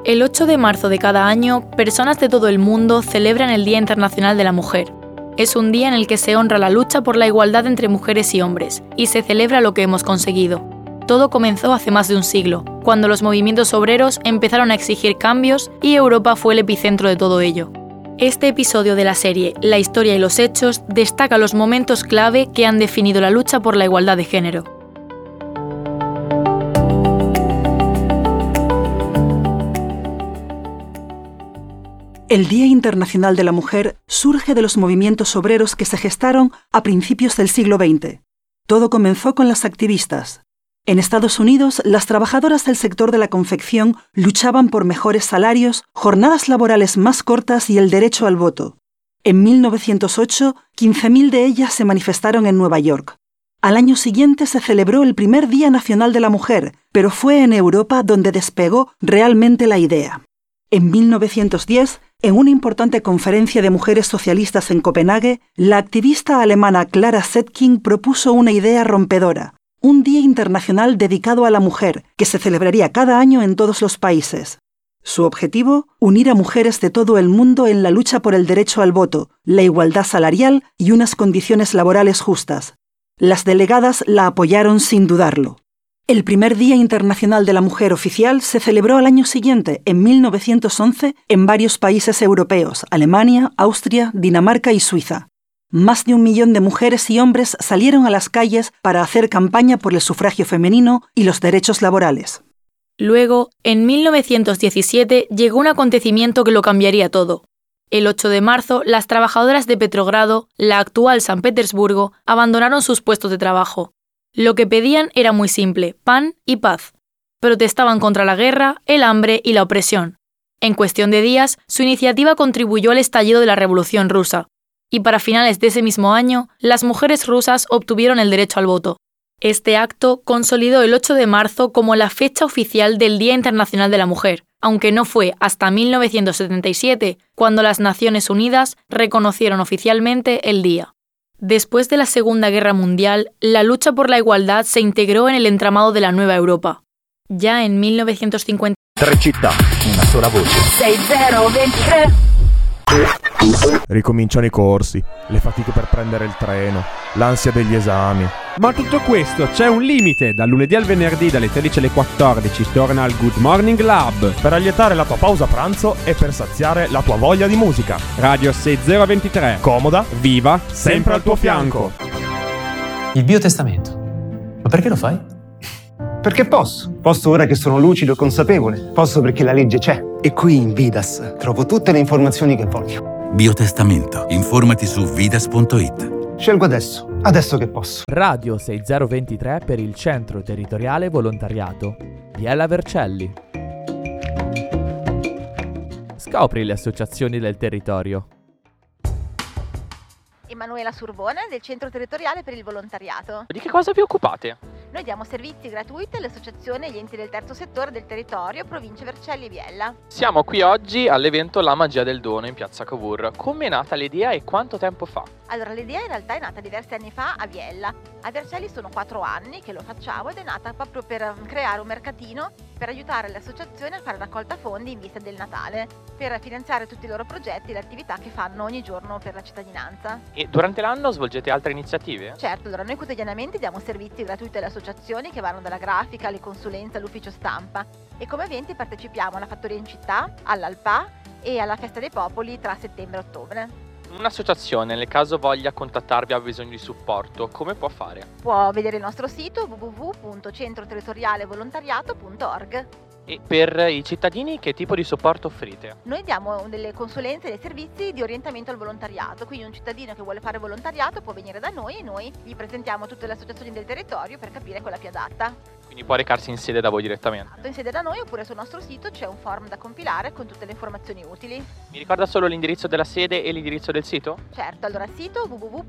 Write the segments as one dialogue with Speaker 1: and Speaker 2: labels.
Speaker 1: El 8 de marzo de cada año, personas de todo el mundo celebran el Día Internacional de la Mujer. Es un día en el que se honra la lucha por la igualdad entre mujeres y hombres, y se celebra lo que hemos conseguido. Todo comenzó hace más de un siglo, cuando los movimientos obreros empezaron a exigir cambios y Europa fue el epicentro de todo ello. Este episodio de la serie La historia y los hechos destaca los momentos clave que han definido la lucha por la igualdad de género.
Speaker 2: El Día Internacional de la Mujer surge de los movimientos obreros que se gestaron a principios del siglo XX. Todo comenzó con las activistas. En Estados Unidos, las trabajadoras del sector de la confección luchaban por mejores salarios, jornadas laborales más cortas y el derecho al voto. En 1908, 15.000 de ellas se manifestaron en Nueva York. Al año siguiente se celebró el primer Día Nacional de la Mujer, pero fue en Europa donde despegó realmente la idea. En 1910, en una importante conferencia de mujeres socialistas en Copenhague, la activista alemana Clara Zetkin propuso una idea rompedora: un Día Internacional dedicado a la mujer, que se celebraría cada año en todos los países. Su objetivo: unir a mujeres de todo el mundo en la lucha por el derecho al voto, la igualdad salarial y unas condiciones laborales justas. Las delegadas la apoyaron sin dudarlo. El primer Día Internacional de la Mujer oficial se celebró al año siguiente, en 1911, en varios países europeos: Alemania, Austria, Dinamarca y Suiza. Más de 1 millón de mujeres y hombres salieron a las calles para hacer campaña por el sufragio femenino y los derechos laborales.
Speaker 1: Luego, en 1917, llegó un acontecimiento que lo cambiaría todo. El 8 de marzo, las trabajadoras de Petrogrado, la actual San Petersburgo, abandonaron sus puestos de trabajo. Lo que pedían era muy simple: pan y paz. Protestaban contra la guerra, el hambre y la opresión. En cuestión de días, su iniciativa contribuyó al estallido de la Revolución Rusa. Y para finales de ese mismo año, las mujeres rusas obtuvieron el derecho al voto. Este acto consolidó el 8 de marzo como la fecha oficial del Día Internacional de la Mujer, aunque no fue hasta 1977 cuando las Naciones Unidas reconocieron oficialmente el día. Después de la Segunda Guerra Mundial, la lucha por la igualdad se integró en el entramado de la nueva Europa. Ya en 1950...
Speaker 3: Tre città, una sola voce.
Speaker 4: 6023.
Speaker 5: Ricominciano i corsi, le fatiche per prendere il treno, l'ansia degli esami.
Speaker 6: Ma tutto questo c'è un limite. Dal lunedì al venerdì dalle 13 alle 14 torna al Good Morning Lab
Speaker 5: Per allietare la tua pausa pranzo e per saziare la tua voglia di musica.
Speaker 6: Radio 6023.
Speaker 5: Comoda,
Speaker 6: Viva,
Speaker 5: sempre al tuo fianco.
Speaker 7: Il biotestamento. Ma perché lo fai?
Speaker 8: Perché posso. Posso ora che sono lucido e consapevole. Posso perché la legge c'è. E qui in Vidas trovo tutte le informazioni che voglio.
Speaker 9: Biotestamento. Informati su vidas.it.
Speaker 8: Scelgo adesso che posso.
Speaker 10: Radio 6023 per il Centro Territoriale Volontariato. Biella Vercelli. Scopri le associazioni del territorio.
Speaker 11: Emanuela Surbone del Centro Territoriale per il Volontariato.
Speaker 12: Di che cosa vi occupate?
Speaker 11: Noi diamo servizi gratuiti alle associazioni e agli enti del terzo settore del territorio, province Vercelli e Biella.
Speaker 12: Siamo qui oggi all'evento La Magia del Dono in piazza Cavour. Come è nata l'idea e quanto tempo fa?
Speaker 11: Allora, l'idea in realtà è nata diversi anni fa a Biella. A Vercelli sono 4 anni che lo facciamo ed è nata proprio per creare un mercatino per aiutare le associazioni a fare raccolta fondi in vista del Natale, per finanziare tutti i loro progetti e le attività che fanno ogni giorno per la cittadinanza.
Speaker 12: E durante l'anno svolgete altre iniziative?
Speaker 11: Certo, allora noi quotidianamente diamo servizi gratuiti alle associazioni che vanno dalla grafica alle consulenze all'ufficio stampa e come eventi partecipiamo alla Fattoria in Città, all'Alpà e alla Festa dei Popoli tra settembre e ottobre.
Speaker 12: Un'associazione, nel caso voglia contattarvi, ha bisogno di supporto, come può fare?
Speaker 11: Può vedere il nostro sito www.centroterritorialevolontariato.org.
Speaker 12: E per i cittadini che tipo di supporto offrite?
Speaker 11: Noi diamo delle consulenze e dei servizi di orientamento al volontariato, quindi un cittadino che vuole fare volontariato può venire da noi e noi gli presentiamo tutte le associazioni del territorio per capire quella più adatta.
Speaker 12: Quindi può recarsi in sede da voi direttamente?
Speaker 11: In sede da noi oppure sul nostro sito c'è un form da compilare con tutte le informazioni utili.
Speaker 12: Mi ricorda solo l'indirizzo della sede e l'indirizzo del sito?
Speaker 11: Certo, allora sito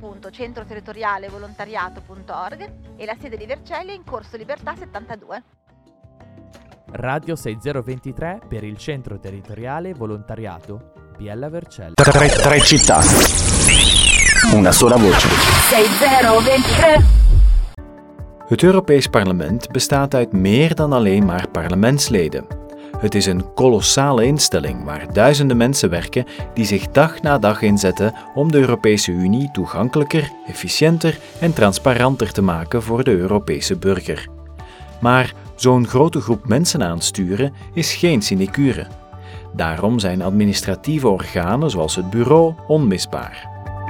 Speaker 11: www.centroterritorialevolontariato.org e la sede di Vercelli in Corso Libertà 72.
Speaker 10: Radio 6023 per il Centro Territoriale Volontariato Biella Vercelli.
Speaker 3: Tre città, una sola voce.
Speaker 4: 6023.
Speaker 13: Het Europees Parlement bestaat uit meer dan alleen maar parlementsleden. Het is een kolossale instelling waar duizenden mensen werken die zich dag na dag inzetten om de Europese Unie toegankelijker, efficiënter en transparanter te maken voor de Europese burger. Maar zo'n grote groep mensen aansturen is geen sinecure. Daarom zijn administratieve organen zoals het bureau onmisbaar.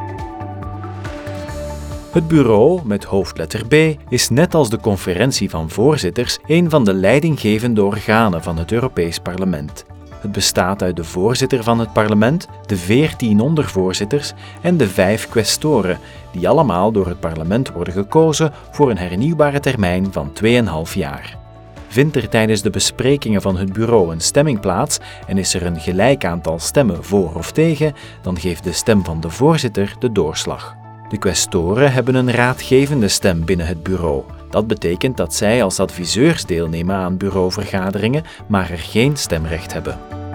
Speaker 13: Het bureau, met hoofdletter B, is net als de conferentie van voorzitters een van de leidinggevende organen van het Europees Parlement. Het bestaat uit de voorzitter van het parlement, de 14 ondervoorzitters en de 5 quaestoren, die allemaal door het parlement worden gekozen voor een hernieuwbare termijn van 2,5 jaar. Vindt er tijdens de besprekingen van het bureau een stemming plaats en is er een gelijk aantal stemmen voor of tegen, dan geeft de stem van de voorzitter de doorslag. De quaestoren hebben een raadgevende stem binnen het bureau. Dat betekent dat zij als adviseurs deelnemen aan bureauvergaderingen, maar er geen stemrecht hebben.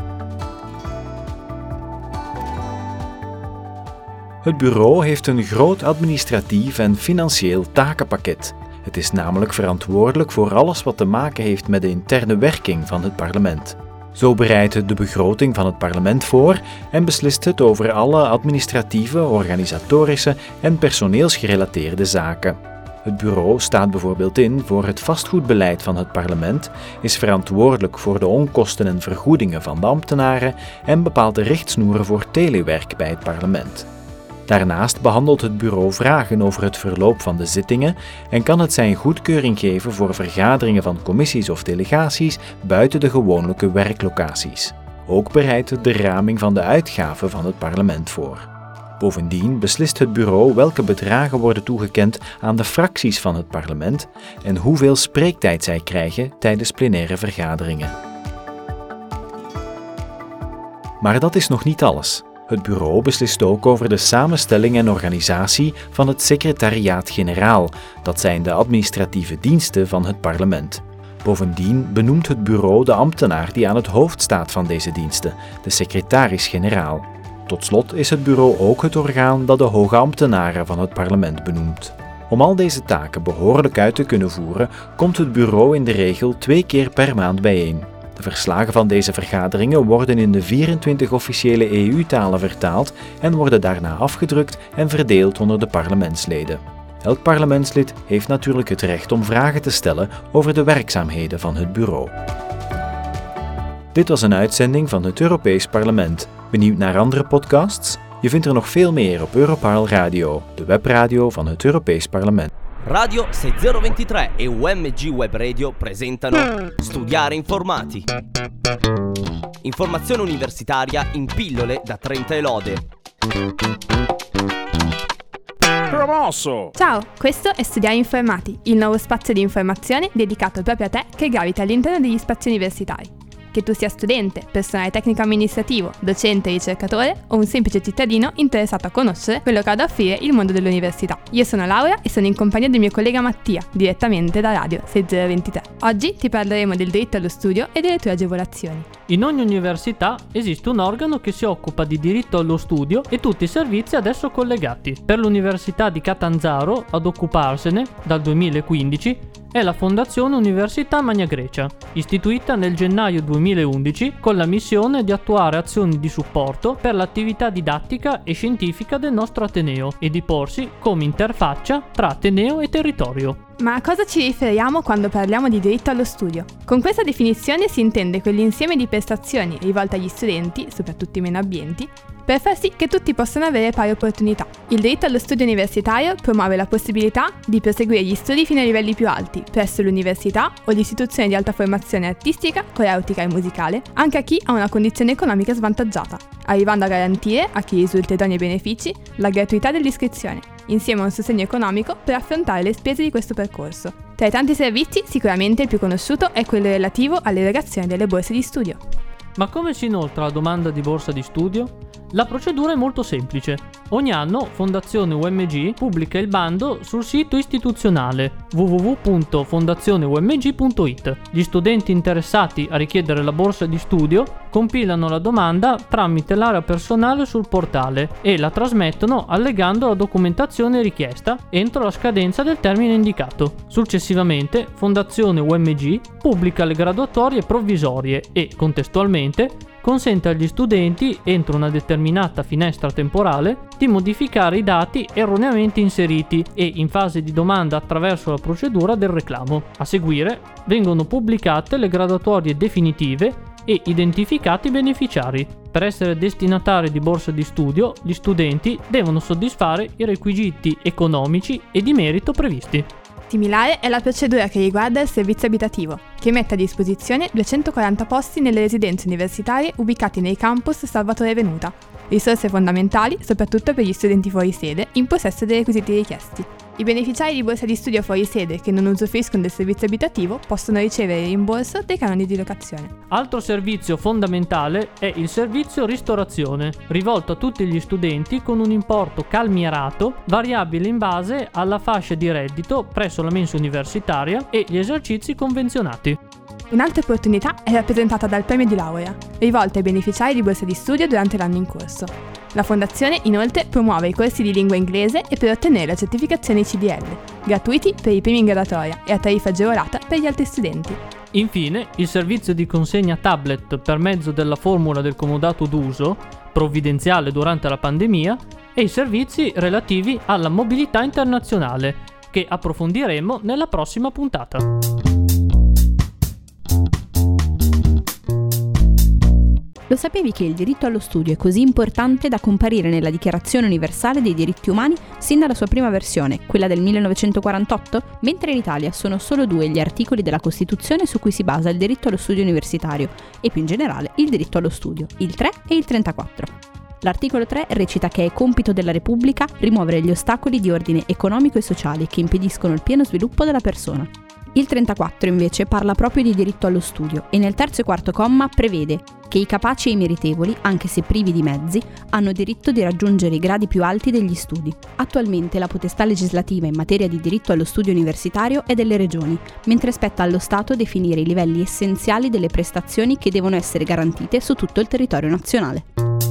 Speaker 13: Het bureau heeft een groot administratief en financieel takenpakket. Het is namelijk verantwoordelijk voor alles wat te maken heeft met de interne werking van het parlement. Zo bereidt het de begroting van het parlement voor en beslist het over alle administratieve, organisatorische en personeelsgerelateerde zaken. Het bureau staat bijvoorbeeld in voor het vastgoedbeleid van het parlement, is verantwoordelijk voor de onkosten en vergoedingen van de ambtenaren en bepaalt de richtsnoeren voor telewerk bij het parlement. Daarnaast behandelt het bureau vragen over het verloop van de zittingen en kan het zijn goedkeuring geven voor vergaderingen van commissies of delegaties buiten de gewone werklocaties. Ook bereidt het de raming van de uitgaven van het parlement voor. Bovendien beslist het bureau welke bedragen worden toegekend aan de fracties van het parlement en hoeveel spreektijd zij krijgen tijdens plenaire vergaderingen. Maar dat is nog niet alles. Het bureau beslist ook over de samenstelling en organisatie van het secretariaat-generaal, dat zijn de administratieve diensten van het parlement. Bovendien benoemt het bureau de ambtenaar die aan het hoofd staat van deze diensten, de secretaris-generaal. Tot slot is het bureau ook het orgaan dat de hoge ambtenaren van het parlement benoemt. Om al deze taken behoorlijk uit te kunnen voeren, komt het bureau in de regel 2 keer per maand bijeen. De verslagen van deze vergaderingen worden in de 24 officiële EU-talen vertaald en worden daarna afgedrukt en verdeeld onder de parlementsleden. Elk parlementslid heeft natuurlijk het recht om vragen te stellen over de werkzaamheden van het bureau. Dit was een uitzending van het Europees Parlement. Benieuwd naar andere podcasts? Je vindt er nog veel meer op Europarl Radio, de webradio van het Europees Parlement.
Speaker 14: Radio 6023 e UMG Web Radio presentano Studiare Informati. Informazione universitaria in pillole da 30 lode.
Speaker 15: Promosso! Ciao, questo è Studiare Informati, il nuovo spazio di informazione dedicato proprio a te che gravita all'interno degli spazi universitari. Che tu sia studente, personale tecnico-amministrativo, docente, ricercatore o un semplice cittadino interessato a conoscere quello che ha da offrire il mondo dell'università. Io sono Laura e sono in compagnia del mio collega Mattia, direttamente da Radio 6023. Oggi ti parleremo del diritto allo studio e delle tue agevolazioni.
Speaker 16: In ogni università esiste un organo che si occupa di diritto allo studio e tutti i servizi ad esso collegati. Per l'Università di Catanzaro, ad occuparsene, dal 2015, è la Fondazione Università Magna Grecia, istituita nel gennaio 2011 con la missione di attuare azioni di supporto per l'attività didattica e scientifica del nostro Ateneo e di porsi come interfaccia tra Ateneo e territorio.
Speaker 15: Ma a cosa ci riferiamo quando parliamo di diritto allo studio? Con questa definizione si intende quell'insieme di prestazioni rivolte agli studenti, soprattutto i meno abbienti, per far sì che tutti possano avere pari opportunità. Il diritto allo studio universitario promuove la possibilità di proseguire gli studi fino ai livelli più alti, presso l'università o l'istituzione di alta formazione artistica, coreutica e musicale, anche a chi ha una condizione economica svantaggiata, arrivando a garantire, a chi risulta idonei ai benefici, la gratuità dell'iscrizione, insieme a un sostegno economico per affrontare le spese di questo percorso. Tra i tanti servizi, sicuramente il più conosciuto è quello relativo all'erogazione delle borse di studio.
Speaker 16: Ma come si inoltra la domanda di borsa di studio? La procedura è molto semplice. Ogni anno Fondazione UMG pubblica il bando sul sito istituzionale www.fondazioneumg.it. Gli studenti interessati a richiedere la borsa di studio compilano la domanda tramite l'area personale sul portale e la trasmettono allegando la documentazione richiesta entro la scadenza del termine indicato. Successivamente, Fondazione UMG pubblica le graduatorie provvisorie e, contestualmente, consente agli studenti, entro una determinata finestra temporale, di modificare i dati erroneamente inseriti e in fase di domanda attraverso la procedura del reclamo. A seguire vengono pubblicate le graduatorie definitive e identificati i beneficiari. Per essere destinatari di borsa di studio, gli studenti devono soddisfare i requisiti economici e di merito previsti.
Speaker 15: Similare è la procedura che riguarda il servizio abitativo, che mette a disposizione 240 posti nelle residenze universitarie ubicate nei campus Salvatore Venuta, risorse fondamentali soprattutto per gli studenti fuori sede in possesso dei requisiti richiesti. I beneficiari di borsa di studio fuori sede che non usufruiscono del servizio abitativo possono ricevere il rimborso dei canoni di locazione.
Speaker 16: Altro servizio fondamentale è il servizio ristorazione, rivolto a tutti gli studenti con un importo calmierato variabile in base alla fascia di reddito presso la mensa universitaria e gli esercizi convenzionati.
Speaker 15: Un'altra opportunità è rappresentata dal premio di laurea, rivolto ai beneficiari di borsa di studio durante l'anno in corso. La Fondazione inoltre promuove i corsi di lingua inglese e per ottenere la certificazione CDL, gratuiti per i primi in graduatoria e a tariffa agevolata per gli altri studenti.
Speaker 16: Infine, il servizio di consegna tablet per mezzo della formula del comodato d'uso, provvidenziale durante la pandemia, e i servizi relativi alla mobilità internazionale, che approfondiremo nella prossima puntata.
Speaker 17: Lo sapevi che il diritto allo studio è così importante da comparire nella Dichiarazione universale dei diritti umani sin dalla sua prima versione, quella del 1948? Mentre in Italia sono solo 2 gli articoli della Costituzione su cui si basa il diritto allo studio universitario e più in generale il diritto allo studio, il 3 e il 34. L'articolo 3 recita che è compito della Repubblica rimuovere gli ostacoli di ordine economico e sociale che impediscono il pieno sviluppo della persona. Il 34 invece parla proprio di diritto allo studio e nel terzo e quarto comma prevede che i capaci e i meritevoli, anche se privi di mezzi, hanno diritto di raggiungere i gradi più alti degli studi. Attualmente la potestà legislativa in materia di diritto allo studio universitario è delle regioni, mentre spetta allo Stato definire i livelli essenziali delle prestazioni che devono essere garantite su tutto il territorio nazionale.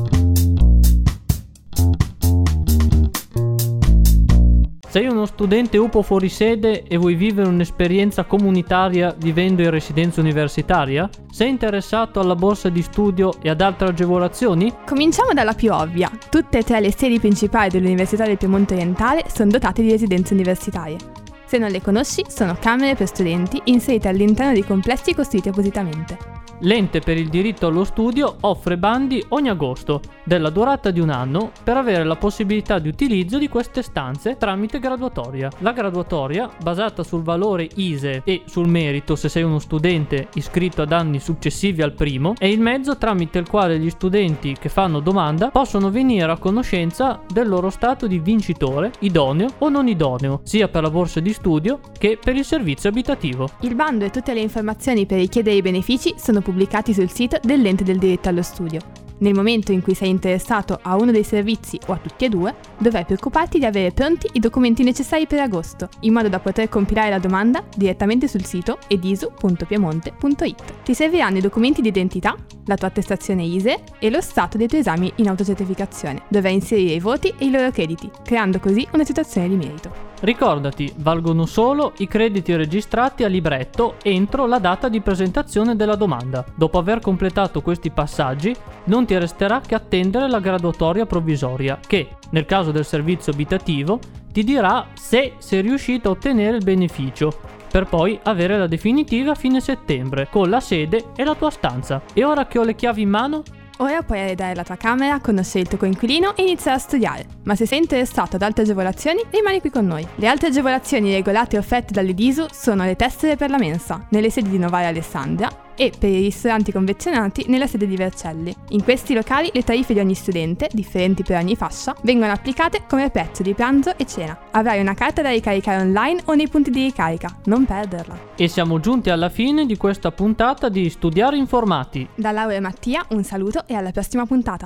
Speaker 16: Sei uno studente UPO fuori sede e vuoi vivere un'esperienza comunitaria vivendo in residenza universitaria? Sei interessato alla borsa di studio e ad altre agevolazioni?
Speaker 15: Cominciamo dalla più ovvia. Tutte e 3 le sedi principali dell'Università del Piemonte Orientale sono dotate di residenze universitarie. Se non le conosci, sono camere per studenti inserite all'interno di complessi costruiti appositamente.
Speaker 16: L'Ente per il diritto allo studio offre bandi ogni agosto, della durata di un anno, per avere la possibilità di utilizzo di queste stanze tramite graduatoria. La graduatoria, basata sul valore ISEE e sul merito se sei uno studente iscritto ad anni successivi al primo, è il mezzo tramite il quale gli studenti che fanno domanda possono venire a conoscenza del loro stato di vincitore, idoneo o non idoneo, sia per la borsa di studio che per il servizio abitativo.
Speaker 15: Il bando e tutte le informazioni per richiedere i benefici sono pubblicati sul sito dell'Ente del diritto allo studio. Nel momento in cui sei interessato a uno dei servizi o a tutti e 2, dovrai preoccuparti di avere pronti i documenti necessari per agosto, in modo da poter compilare la domanda direttamente sul sito edisu.piemonte.it. Ti serviranno i documenti di identità, la tua attestazione ISEE e lo stato dei tuoi esami in autocertificazione. Dovrai inserire i voti e i loro crediti, creando così una situazione di merito.
Speaker 16: Ricordati, valgono solo i crediti registrati a libretto entro la data di presentazione della domanda. Dopo aver completato questi passaggi, non ti resterà che attendere la graduatoria provvisoria che, nel caso del servizio abitativo, ti dirà se sei riuscito a ottenere il beneficio, per poi avere la definitiva a fine settembre, con la sede e la tua stanza. E ora che ho le chiavi in mano?
Speaker 15: Ora puoi arredare la tua camera, conoscere il tuo coinquilino e iniziare a studiare. Ma se sei interessato ad altre agevolazioni, rimani qui con noi. Le altre agevolazioni regolate e offerte dall'Edisu sono le tessere per la mensa, nelle sedi di Novara e Alessandria, e per i ristoranti convenzionati nella sede di Vercelli. In questi locali le tariffe di ogni studente, differenti per ogni fascia, vengono applicate come prezzo di pranzo e cena. Avrai una carta da ricaricare online o nei punti di ricarica, non perderla.
Speaker 16: E siamo giunti alla fine di questa puntata di Studiare Informati.
Speaker 15: Da Laura e Mattia un saluto e alla prossima puntata.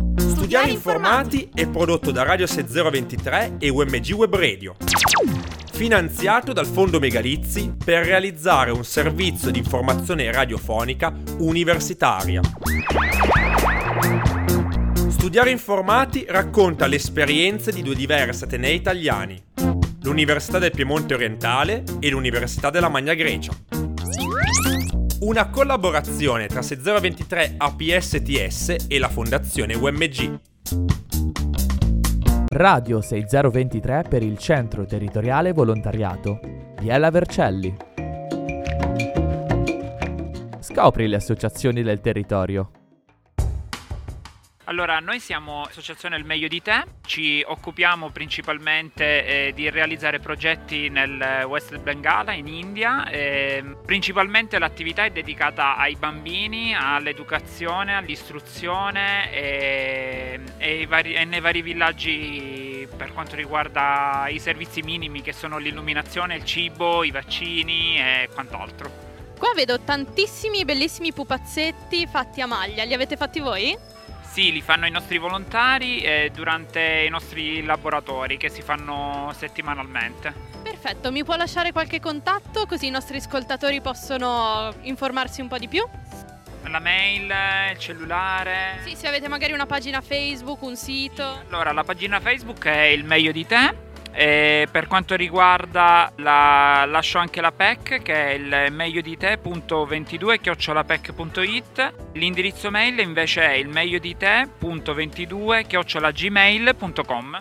Speaker 18: Studiare Informati è prodotto da Radio 6023 e UMG Web Radio.
Speaker 5: finanziato dal Fondo Megalizzi per realizzare un servizio di informazione radiofonica universitaria. Studiare Informati racconta le esperienze di 2 diversi atenei italiani, l'Università del Piemonte Orientale e l'Università della Magna Grecia. Una collaborazione tra 6023 APSTS e la Fondazione UMG.
Speaker 10: Radio 6023 per il Centro Territoriale Volontariato. Biella Vercelli. Scopri le associazioni del territorio.
Speaker 18: Allora, noi siamo Associazione Il Meglio di Te, ci occupiamo principalmente di realizzare progetti nel West Bengala, in India. Principalmente l'attività è dedicata ai bambini, all'educazione, all'istruzione e nei vari villaggi per quanto riguarda i servizi minimi che sono l'illuminazione, il cibo, i vaccini e quant'altro.
Speaker 19: Qua vedo tantissimi bellissimi pupazzetti fatti a maglia, li avete fatti voi?
Speaker 18: Sì, li fanno i nostri volontari durante i nostri laboratori che si fanno settimanalmente.
Speaker 19: Perfetto, mi può lasciare qualche contatto così i nostri ascoltatori possono informarsi un po' di più?
Speaker 18: La mail, il cellulare.
Speaker 19: Sì, se avete magari una pagina Facebook, un sito.
Speaker 18: Allora, la pagina Facebook è Il Meglio di Te. E per quanto riguarda lascio anche la PEC, che è il megliodite.22@pec.it. L'indirizzo mail invece è il megliodite.22@gmail.com.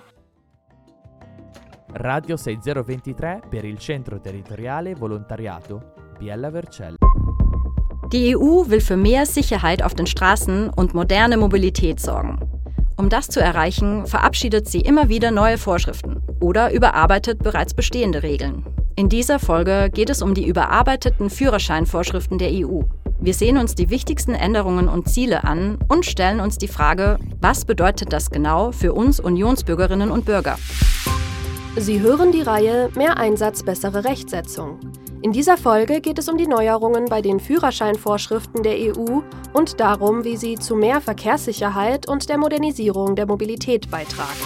Speaker 10: Radio 6023 per il Centro Territoriale Volontariato. Biella Vercelli.
Speaker 20: Die EU will für mehr Sicherheit auf den Straßen und moderne Mobilität sorgen. Um das zu erreichen, verabschiedet sie immer wieder neue Vorschriften oder überarbeitet bereits bestehende Regeln. In dieser Folge geht es um die überarbeiteten Führerscheinvorschriften der EU. Wir sehen uns die wichtigsten Änderungen und Ziele an und stellen uns die Frage, was bedeutet das genau für uns Unionsbürgerinnen und Bürger?
Speaker 21: Sie hören die Reihe Mehr Einsatz, bessere Rechtsetzung. In dieser Folge geht es um die Neuerungen bei den Führerscheinvorschriften der EU und darum, wie sie zu mehr Verkehrssicherheit und der Modernisierung der Mobilität beitragen.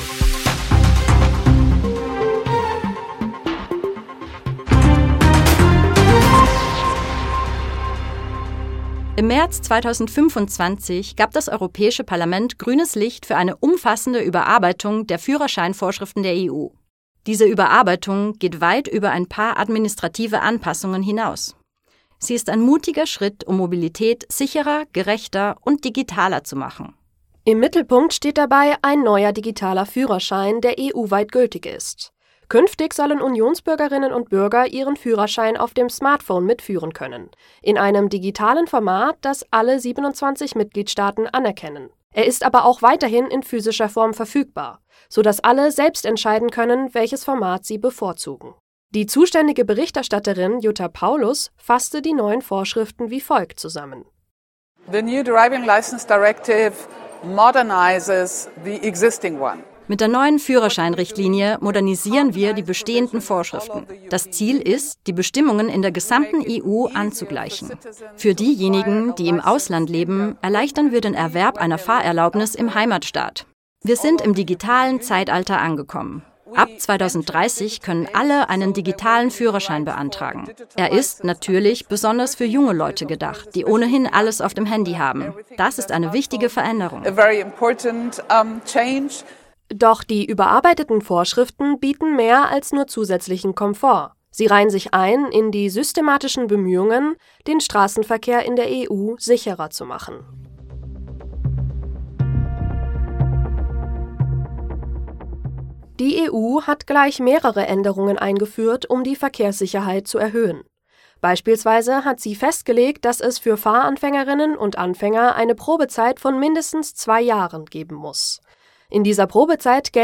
Speaker 20: Im März 2025 gab das Europäische Parlament grünes Licht für eine umfassende Überarbeitung der Führerscheinvorschriften der EU. Diese Überarbeitung geht weit über ein paar administrative Anpassungen hinaus. Sie ist ein mutiger Schritt, um Mobilität sicherer, gerechter und digitaler zu machen.
Speaker 21: Im Mittelpunkt steht dabei ein neuer digitaler Führerschein, der EU-weit gültig ist. Künftig sollen Unionsbürgerinnen und Bürger ihren Führerschein auf dem Smartphone mitführen können, in einem digitalen Format, das alle 27 Mitgliedstaaten anerkennen. Er ist aber auch weiterhin in physischer Form verfügbar, sodass alle selbst entscheiden können, welches Format sie bevorzugen. Die zuständige Berichterstatterin Jutta Paulus fasste die neuen Vorschriften wie folgt zusammen.
Speaker 22: The new Driving License Directive modernizes the existing one.
Speaker 20: Mit der neuen Führerscheinrichtlinie modernisieren wir die bestehenden Vorschriften. Das Ziel ist, die Bestimmungen in der gesamten EU anzugleichen. Für diejenigen, die im Ausland leben, erleichtern wir den Erwerb einer Fahrerlaubnis im Heimatstaat. Wir sind im digitalen Zeitalter angekommen. Ab 2030 können alle einen digitalen Führerschein beantragen. Er ist natürlich besonders für junge Leute gedacht, die ohnehin alles auf dem Handy haben. Das ist eine wichtige Veränderung.
Speaker 21: Doch die überarbeiteten Vorschriften bieten mehr als nur zusätzlichen Komfort. Sie reihen sich ein in die systematischen Bemühungen, den Straßenverkehr in der EU sicherer zu machen. Die EU hat gleich mehrere Änderungen eingeführt, um die Verkehrssicherheit zu erhöhen. Beispielsweise hat sie festgelegt, dass es für Fahranfängerinnen und Anfänger eine Probezeit von mindestens 2 Jahren geben muss. In dieser Probezeit